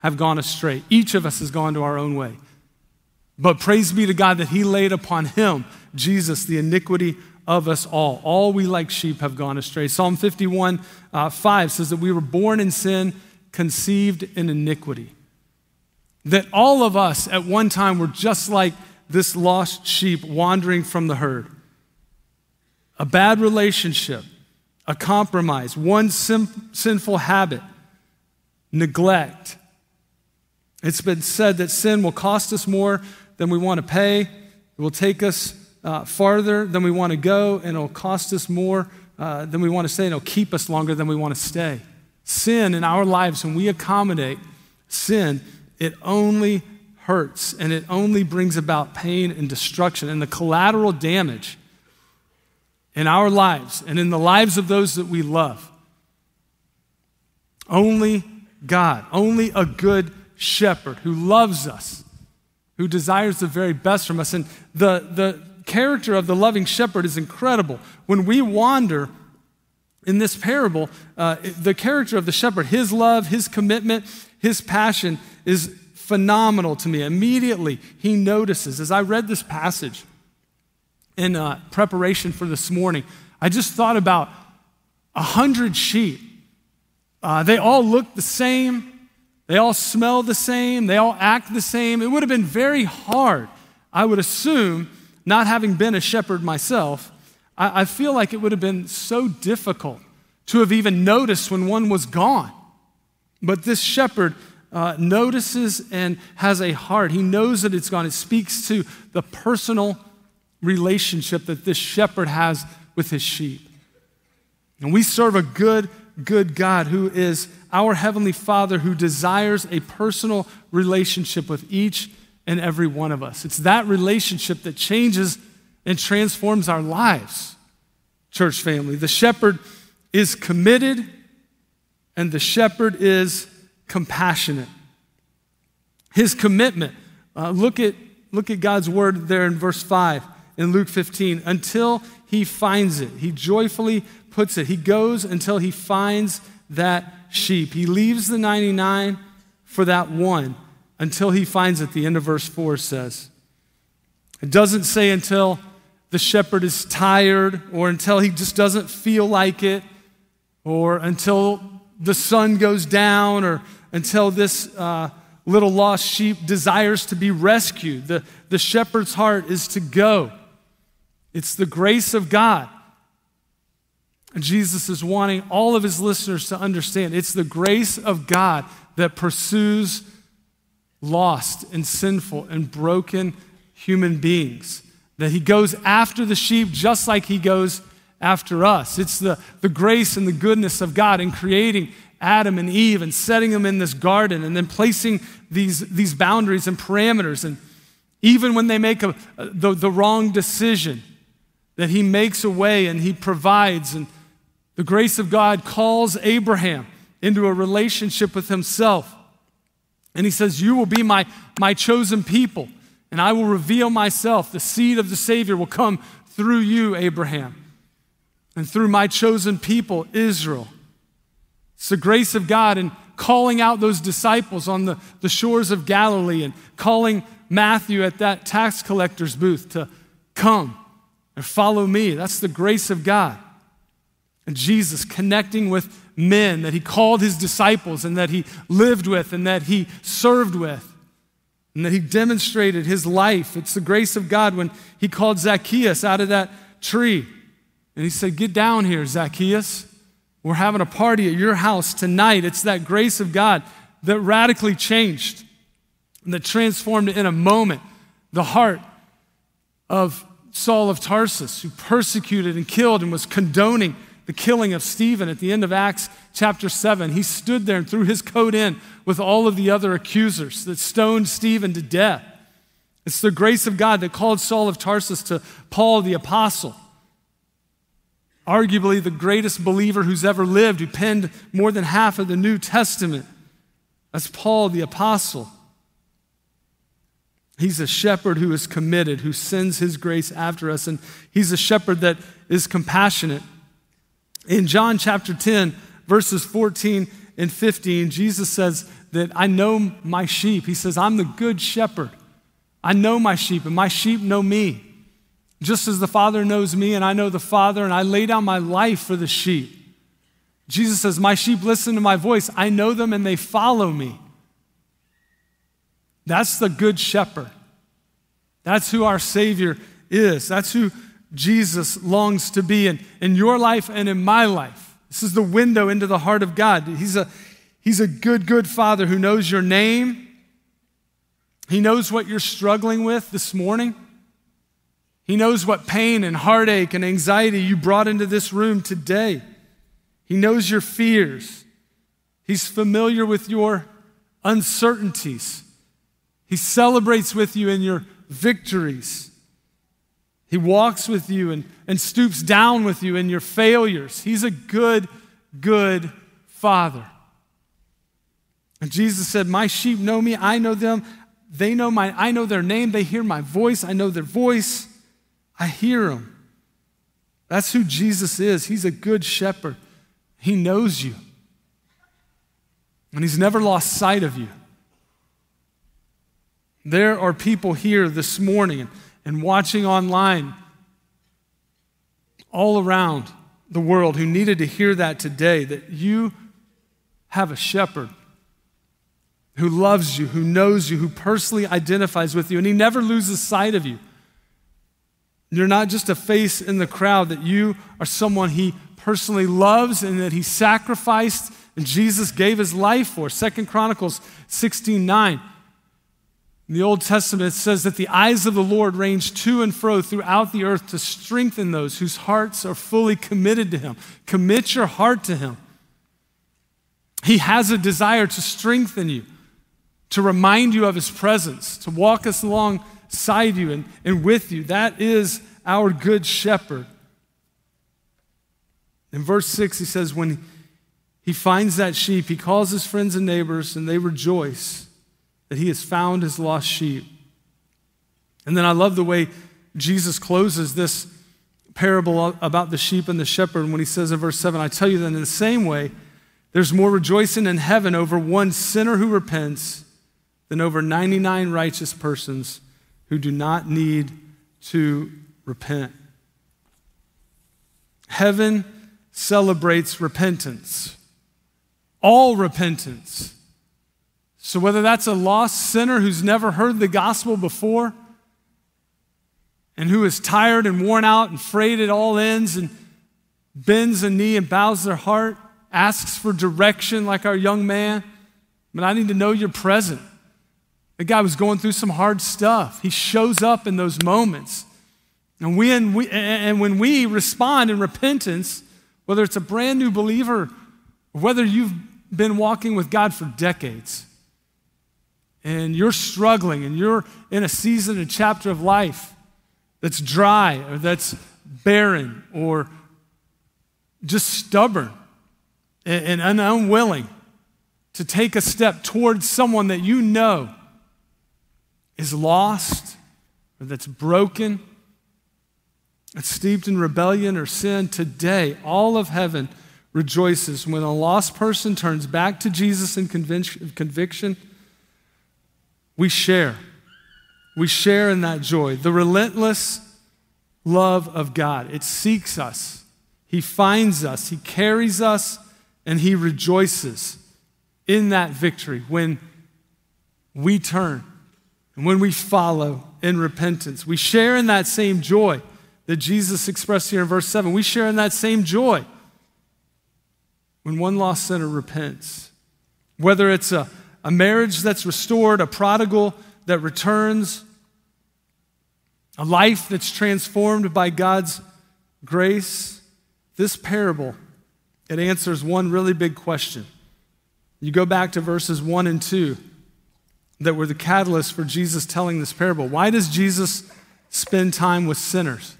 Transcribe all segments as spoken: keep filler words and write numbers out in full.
have gone astray. Each of us has gone to our own way. But praise be to God that he laid upon him, Jesus, the iniquity of us all. All we like sheep have gone astray. Psalm fifty-one, uh, five says that we were born in sin, conceived in iniquity. That all of us at one time were just like this lost sheep wandering from the herd. A bad relationship, a compromise, one sim- sinful habit, neglect. It's been said that sin will cost us more than we want to pay. It will take us uh, farther than we want to go, and it'll cost us more uh, than we want to stay, and it'll keep us longer than we want to stay. Sin in our lives, when we accommodate sin, it only hurts, and it only brings about pain and destruction. And the collateral damage in our lives and in the lives of those that we love, only God, only a good shepherd who loves us, who desires the very best from us. And the, the character of the loving shepherd is incredible. When we wander in this parable, uh, the character of the shepherd, his love, his commitment, his passion is phenomenal to me. Immediately, he notices. As I read this passage in uh, preparation for this morning, I just thought about a hundred sheep. Uh, they all look the same. They all smell the same. They all act the same. It would have been very hard, I would assume, not having been a shepherd myself, I, I feel like it would have been so difficult to have even noticed when one was gone. But this shepherd uh, notices and has a heart. He knows that it's gone. It speaks to the personal relationship that this shepherd has with his sheep. And we serve a good, good God who is our Heavenly Father, who desires a personal relationship with each and every one of us. It's that relationship that changes and transforms our lives, church family. The shepherd is committed, and the shepherd is compassionate. His commitment, uh, look at, look at God's word there in verse five in Luke fifteen. Until he finds it, he joyfully puts it. He goes until he finds that sheep. He leaves the ninety-nine for that one until he finds it. The end of verse four says. It doesn't say until the shepherd is tired, or until he just doesn't feel like it, or until the sun goes down, or until this uh, little lost sheep desires to be rescued. The, the shepherd's heart is to go. It's the grace of God. And Jesus is wanting all of his listeners to understand it's the grace of God that pursues lost and sinful and broken human beings. That he goes after the sheep just like he goes after us. It's the, the grace and the goodness of God in creating Adam and Eve and setting them in this garden and then placing these, these boundaries and parameters. And even when they make a, the, the wrong decision, that he makes a way and he provides. And the grace of God calls Abraham into a relationship with himself. And he says, you will be my, my chosen people, and I will reveal myself. The seed of the Savior will come through you, Abraham, and through my chosen people, Israel. It's the grace of God in calling out those disciples on the, the shores of Galilee and calling Matthew at that tax collector's booth to come and follow me. That's the grace of God. And Jesus connecting with men that he called his disciples and that he lived with and that he served with and that he demonstrated his life. It's the grace of God when he called Zacchaeus out of that tree. And he said, get down here, Zacchaeus. We're having a party at your house tonight. It's that grace of God that radically changed and that transformed in a moment the heart of Saul of Tarsus, who persecuted and killed and was condoning the killing of Stephen at the end of Acts chapter seven. He stood there and threw his coat in with all of the other accusers that stoned Stephen to death. It's the grace of God that called Saul of Tarsus to Paul the apostle, arguably the greatest believer who's ever lived, who penned more than half of the New Testament. That's Paul the apostle. He's a shepherd who is committed, who sends his grace after us, and he's a shepherd that is compassionate. In John chapter ten, verses fourteen and fifteen, Jesus says that I know my sheep. He says, I'm the good shepherd. I know my sheep, and my sheep know me. Just as the Father knows me, and I know the Father, and I lay down my life for the sheep. Jesus says, my sheep listen to my voice. I know them, and they follow me. That's the good shepherd. That's who our Savior is. That's who Jesus longs to be in, in your life and in my life. This is the window into the heart of God. He's a, he's a good, good Father who knows your name. He knows what you're struggling with this morning. He knows what pain and heartache and anxiety you brought into this room today. He knows your fears. He's familiar with your uncertainties. He celebrates with you in your victories. He walks with you and, and stoops down with you in your failures. He's a good, good Father. And Jesus said, my sheep know me, I know them. They know my, I know their name, they hear my voice, I know their voice, I hear them. That's who Jesus is. He's a good shepherd. He knows you. And he's never lost sight of you. There are people here this morning and, and watching online all around the world who needed to hear that today, that you have a shepherd who loves you, who knows you, who personally identifies with you, and he never loses sight of you. You're not just a face in the crowd, that you are someone he personally loves and that he sacrificed and Jesus gave his life for. Second Chronicles sixteen nine. In the Old Testament, it says that the eyes of the Lord range to and fro throughout the earth to strengthen those whose hearts are fully committed to him. Commit your heart to him. He has a desire to strengthen you, to remind you of his presence, to walk us alongside you and, and with you. That is our good shepherd. In verse six, he says, when he finds that sheep, he calls his friends and neighbors, and they rejoice that he has found his lost sheep. And then I love the way Jesus closes this parable about the sheep and the shepherd when he says in verse seven, I tell you that in the same way, there's more rejoicing in heaven over one sinner who repents than over ninety-nine righteous persons who do not need to repent. Heaven celebrates repentance, all repentance. So whether that's a lost sinner who's never heard the gospel before and who is tired and worn out and frayed at all ends and bends a knee and bows their heart, asks for direction like our young man, but I need to know you're present. The guy was going through some hard stuff. He shows up in those moments. And when we, and when we respond in repentance, whether it's a brand new believer or whether you've been walking with God for decades, and you're struggling and you're in a season, a chapter of life that's dry or that's barren or just stubborn and, and unwilling to take a step towards someone that you know is lost or that's broken, that's steeped in rebellion or sin, today all of heaven rejoices when a lost person turns back to Jesus in convic- conviction. We share. We share in that joy. The relentless love of God. It seeks us. He finds us. He carries us, and he rejoices in that victory when we turn and when we follow in repentance. We share in that same joy that Jesus expressed here in verse seven. We share in that same joy when one lost sinner repents. Whether it's a A marriage that's restored, a prodigal that returns, a life that's transformed by God's grace. This parable, it answers one really big question. You go back to verses one and two that were the catalyst for Jesus telling this parable. Why does Jesus spend time with sinners?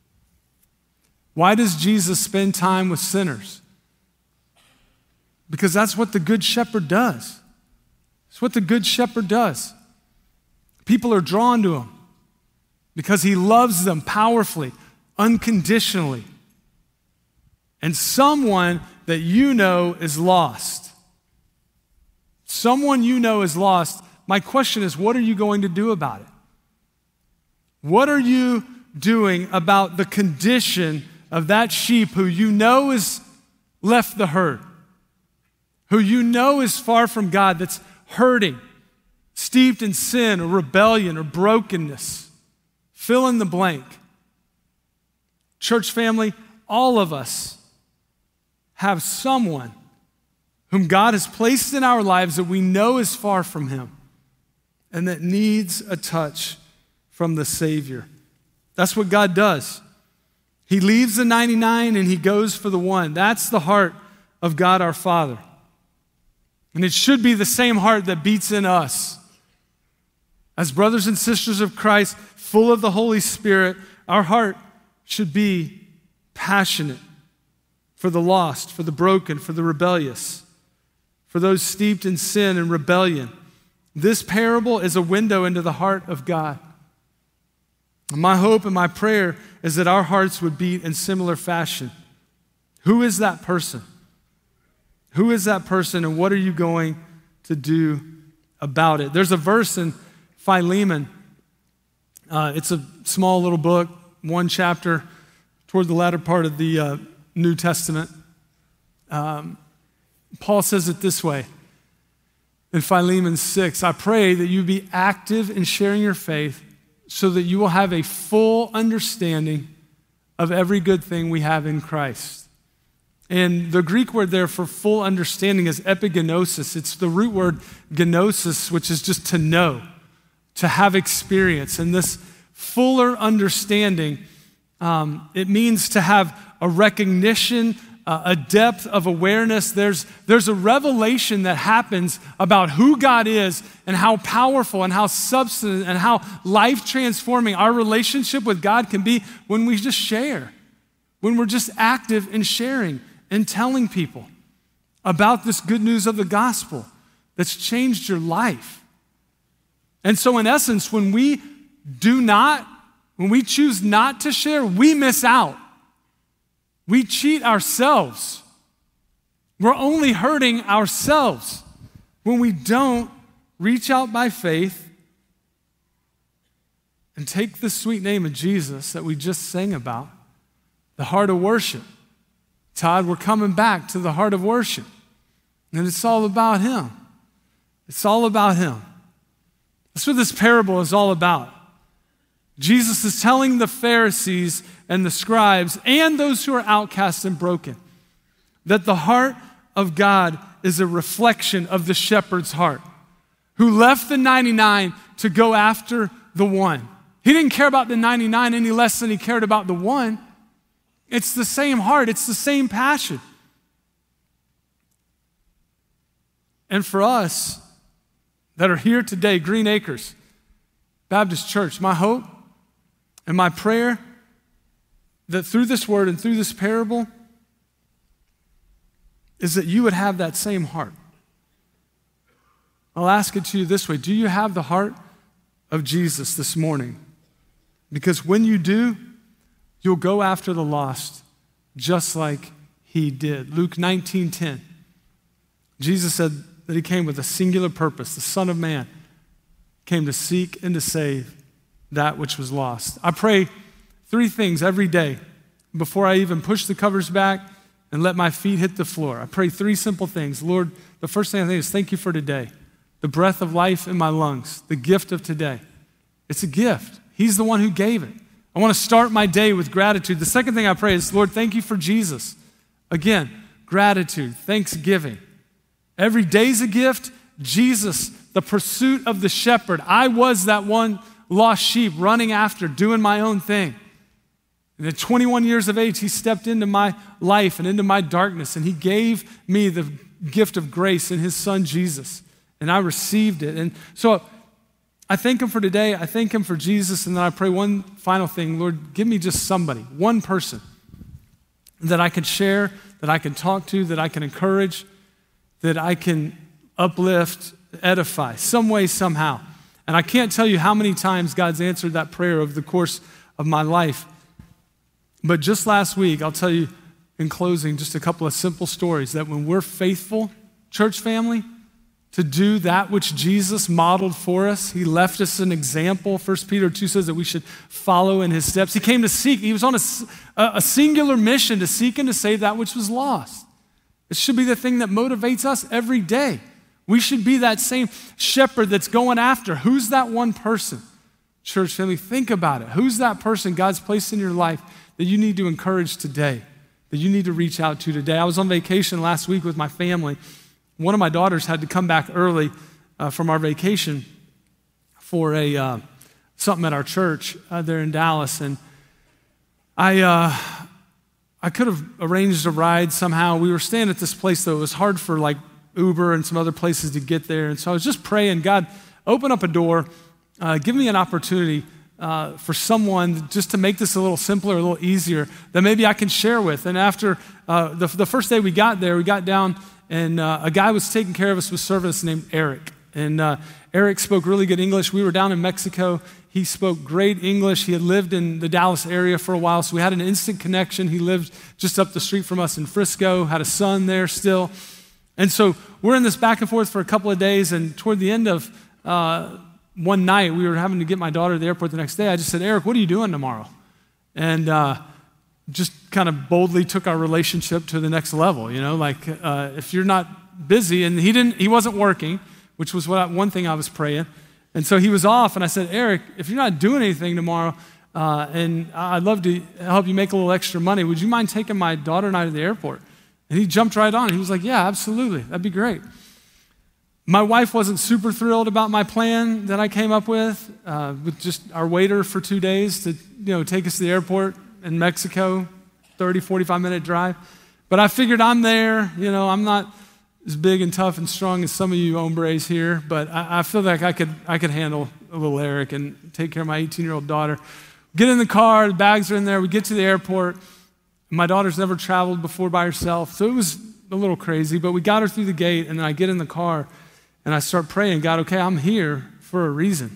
Why does Jesus spend time with sinners? Because that's what the Good Shepherd does. It's what the Good Shepherd does. People are drawn to him because he loves them powerfully, unconditionally. And someone that you know is lost, someone you know is lost, my question is, what are you going to do about it? What are you doing about the condition of that sheep who you know is left the herd, who you know is far from God, that's hurting, steeped in sin or rebellion or brokenness? Fill in the blank. Church family, all of us have someone whom God has placed in our lives that we know is far from him and that needs a touch from the Savior. That's what God does. He leaves the ninety-nine and he goes for the one. That's the heart of God our Father. And it should be the same heart that beats in us. As brothers and sisters of Christ, full of the Holy Spirit, our heart should be passionate for the lost, for the broken, for the rebellious, for those steeped in sin and rebellion. This parable is a window into the heart of God. My hope and my prayer is that our hearts would beat in similar fashion. Who is that person? Who is that person, and what are you going to do about it? There's a verse in Philemon. Uh, it's a small little book, one chapter toward the latter part of the uh, New Testament. Um, Paul says it this way in Philemon six, I pray that you be active in sharing your faith so that you will have a full understanding of every good thing we have in Christ. And the Greek word there for full understanding is epigenosis. It's the root word gnosis, which is just to know, to have experience. And this fuller understanding, um, it means to have a recognition, uh, a depth of awareness. There's, there's a revelation that happens about who God is and how powerful and how substantive and how life-transforming our relationship with God can be when we just share, when we're just active in sharing and telling people about this good news of the gospel that's changed your life. And so in essence, when we do not, when we choose not to share, we miss out. We cheat ourselves. We're only hurting ourselves when we don't reach out by faith and take the sweet name of Jesus that we just sang about, the heart of worship. Todd, we're coming back to the heart of worship. And it's all about him. It's all about him. That's what this parable is all about. Jesus is telling the Pharisees and the scribes and those who are outcast and broken that the heart of God is a reflection of the shepherd's heart, who left the ninety-nine to go after the one. He didn't care about the ninety-nine any less than he cared about the one. It's the same heart. It's the same passion. And for us that are here today, Green Acres Baptist Church, my hope and my prayer that through this word and through this parable is that you would have that same heart. I'll ask it to you this way. Do you have the heart of Jesus this morning? Because when you do, you'll go after the lost just like he did. Luke nineteen ten. Jesus said that he came with a singular purpose. The Son of Man came to seek and to save that which was lost. I pray three things every day before I even push the covers back and let my feet hit the floor. I pray three simple things. Lord, the first thing I think is thank you for today. The breath of life in my lungs, the gift of today. It's a gift. He's the one who gave it. I want to start my day with gratitude. The second thing I pray is, Lord, thank you for Jesus. Again, gratitude, thanksgiving. Every day's a gift. Jesus, the pursuit of the shepherd. I was that one lost sheep running after, doing my own thing. And at twenty-one years of age, he stepped into my life and into my darkness, and he gave me the gift of grace in his son, Jesus. And I received it. And so I thank him for today. I thank him for Jesus. And then I pray one final thing. Lord, give me just somebody, one person that I can share, that I can talk to, that I can encourage, that I can uplift, edify, some way, somehow. And I can't tell you how many times God's answered that prayer over the course of my life. But just last week, I'll tell you in closing just a couple of simple stories that when we're faithful, church family, to do that which Jesus modeled for us. He left us an example. First Peter two says that we should follow in his steps. He came to seek. He was on a, a singular mission to seek and to save that which was lost. It should be the thing that motivates us every day. We should be that same shepherd that's going after. Who's that one person? Church family, think about it. Who's that person God's placed in your life that you need to encourage today, that you need to reach out to today? I was on vacation last week with my family. One of my daughters had to come back early uh, from our vacation for a uh, something at our church uh, there in Dallas, and I uh, I could have arranged a ride somehow. We were staying at this place, though. It was hard for like Uber and some other places to get there, and so I was just praying, God, open up a door, uh, give me an opportunity uh, for someone just to make this a little simpler, a little easier, that maybe I can share with. And after uh, the, the first day we got there, we got down, and uh, a guy was taking care of us with service named Eric. And uh, Eric spoke really good English. We were down in Mexico. He spoke great English. He had lived in the Dallas area for a while, so we had an instant connection. He lived just up the street from us in Frisco, had a son there still. And so we're in this back and forth for a couple of days, and toward the end of uh, one night, we were having to get my daughter to the airport the next day. I just said, Eric, what are you doing tomorrow? And uh, just kind of boldly took our relationship to the next level, you know, like uh, if you're not busy, and he didn't, he wasn't working, which was what I, one thing I was praying. And so he was off, and I said, Eric, if you're not doing anything tomorrow, uh, and I'd love to help you make a little extra money, would you mind taking my daughter and I to the airport? And he jumped right on. He was like, yeah, absolutely. That'd be great. My wife wasn't super thrilled about my plan that I came up with, uh, with just our waiter for two days to, you know, take us to the airport in Mexico, thirty, forty-five minute drive. But I figured I'm there. You know, I'm not as big and tough and strong as some of you hombres here, but I, I feel like I could I could handle a little Eric and take care of my eighteen-year-old daughter. Get in the car, the bags are in there, we get to the airport. My daughter's never traveled before by herself, so it was a little crazy, but we got her through the gate, and then I get in the car, and I start praying, God, okay, I'm here for a reason.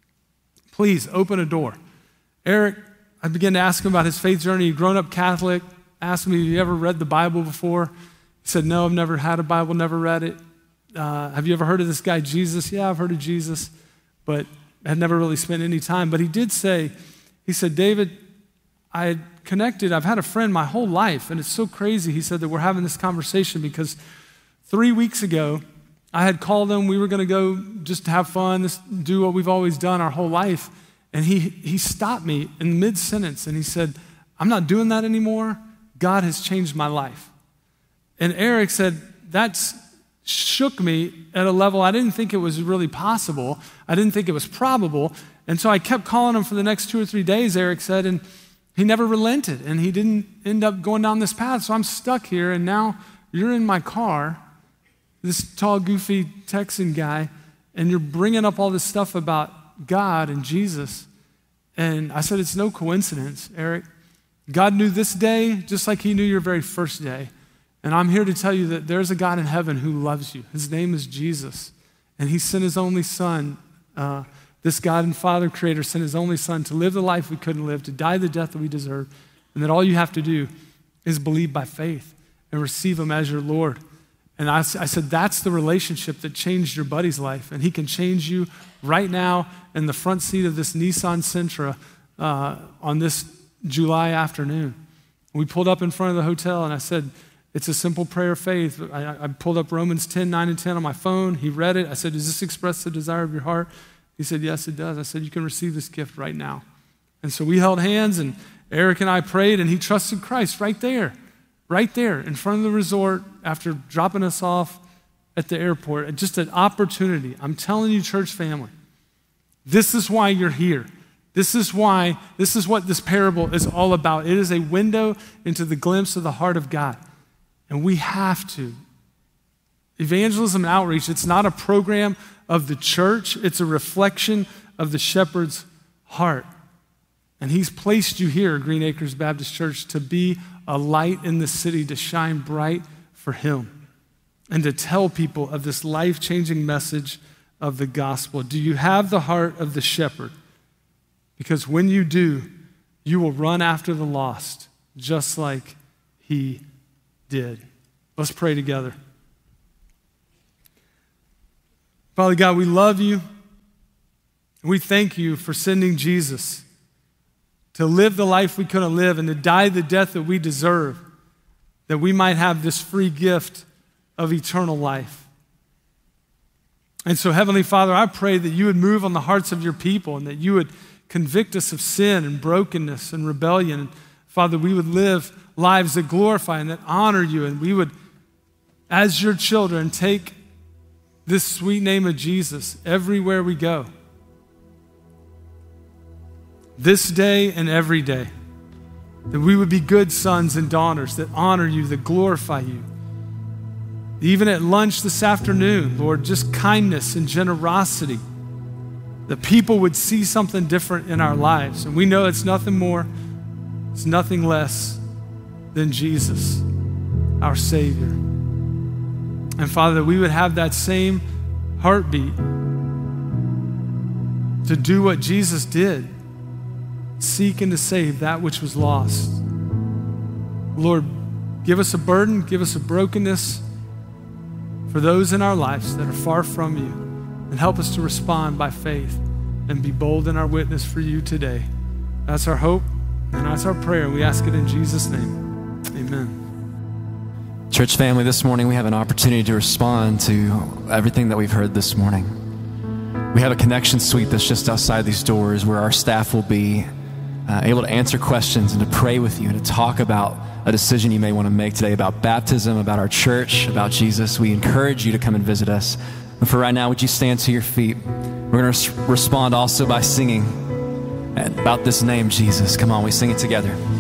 Please open a door. Eric, I began to ask him about his faith journey. He'd grown up Catholic, asked me, have you ever read the Bible before? He said, no, I've never had a Bible, never read it. Uh, have you ever heard of this guy, Jesus? Yeah, I've heard of Jesus, but had never really spent any time. But he did say, he said, David, I had connected, I've had a friend my whole life, and it's so crazy, he said, that we're having this conversation because three weeks ago, I had called him, we were gonna go just have fun, this, do what we've always done our whole life, and he, he stopped me in mid-sentence, and he said, I'm not doing that anymore, God has changed my life. And Eric said, that shook me at a level I didn't think it was really possible, I didn't think it was probable, and so I kept calling him for the next two or three days, Eric said, and he never relented, and he didn't end up going down this path, so I'm stuck here, and now you're in my car, this tall, goofy Texan guy, and you're bringing up all this stuff about God and Jesus. And I said, it's no coincidence, Eric. God knew this day just like he knew your very first day. And I'm here to tell you that there's a God in heaven who loves you. His name is Jesus. And he sent his only son, uh, this God and Father creator sent his only son to live the life we couldn't live, to die the death that we deserve. And that all you have to do is believe by faith and receive him as your Lord. And I, I said, that's the relationship that changed your buddy's life. And he can change you right now in the front seat of this Nissan Sentra uh, on this July afternoon. We pulled up in front of the hotel, and I said, it's a simple prayer of faith. I, I pulled up Romans ten, nine and ten on my phone. He read it. I said, does this express the desire of your heart? He said, yes, it does. I said, you can receive this gift right now. And so we held hands, and Eric and I prayed, and he trusted Christ right there. Right there in front of the resort after dropping us off at the airport. Just an opportunity. I'm telling you, church family, this is why you're here. This is why, this is what this parable is all about. It is a window into the glimpse of the heart of God. And we have to. Evangelism and outreach, it's not a program of the church. It's a reflection of the shepherd's heart. And he's placed you here, Green Acres Baptist Church, to be a light in the city, to shine bright for him and to tell people of this life-changing message of the gospel. Do you have the heart of the shepherd? Because when you do, you will run after the lost, just like he did. Let's pray together. Father God, we love you. We thank you for sending Jesus to live the life we couldn't live and to die the death that we deserve, that we might have this free gift of eternal life. And so, Heavenly Father, I pray that you would move on the hearts of your people and that you would convict us of sin and brokenness and rebellion. And Father, we would live lives that glorify and that honor you, and we would, as your children, take this sweet name of Jesus everywhere we go. This day and every day, that we would be good sons and daughters that honor you, that glorify you. Even at lunch this afternoon, Lord, just kindness and generosity, that people would see something different in our lives. And we know it's nothing more, it's nothing less than Jesus, our Savior. And Father, that we would have that same heartbeat to do what Jesus did, seek and to save that which was lost. Lord, give us a burden, give us a brokenness for those in our lives that are far from you, and help us to respond by faith and be bold in our witness for you today. That's our hope and that's our prayer. We ask it in Jesus' name. Amen. Church family, this morning we have an opportunity to respond to everything that we've heard this morning. We have a connection suite that's just outside these doors where our staff will be uh, able to answer questions and to pray with you and to talk about a decision you may want to make today about baptism, about our church, about Jesus. We encourage you to come and visit us. And for right now, would you stand to your feet? We're going to respond also by singing about this name, Jesus. Come on, we sing it together.